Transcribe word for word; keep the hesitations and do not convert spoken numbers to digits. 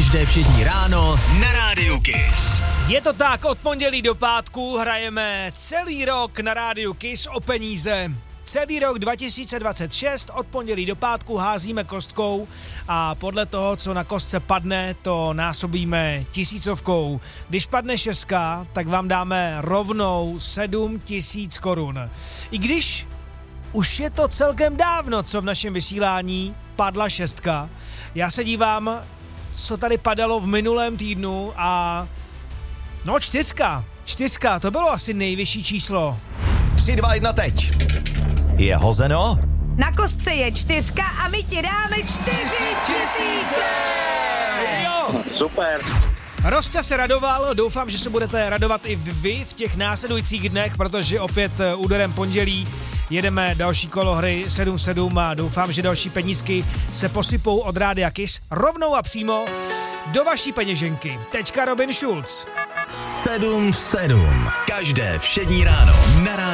Každé všední ráno na Rádiu Kiss. Je to tak, od pondělí do pátku hrajeme celý rok na Rádiu Kiss o peníze. Celý rok dva tisíce dvacet šest od pondělí do pátku házíme kostkou a podle toho, co na kostce padne, to násobíme tisícovkou. Když padne šestka, tak vám dáme rovnou sedm tisíc korun. I když už je to celkem dávno, co v našem vysílání padla šestka. Já se dívám, co tady padalo v minulém týdnu a no čtyřka, čtyřka, to bylo asi nejvyšší číslo. tři, dva, jedna, teď. Je hozeno? Na kostce je čtyřka a my ti dáme čtyři tisíce! Jo. Super. Rosťa se radoval, doufám, že se budete radovat i vy v těch následujících dnech, protože opět úderem pondělí jedeme další kolo hry sedm sedm a doufám, že další penízky se posypou od Rádia Kiss rovnou a přímo do vaší peněženky. Tečka Robin Schulz. sedm sedm. Každé všední ráno na Rádiu